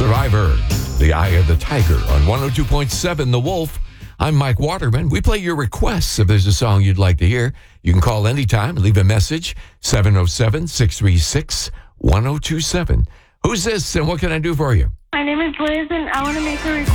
Survivor, The Eye of the Tiger on 102.7 The Wolf. I'm Mike Waterman. We play your requests. If there's a song you'd like to hear, you can call anytime and leave a message, 707-636-1027. Who's this and what can I do for you? My name is Liz, and I want to make a request.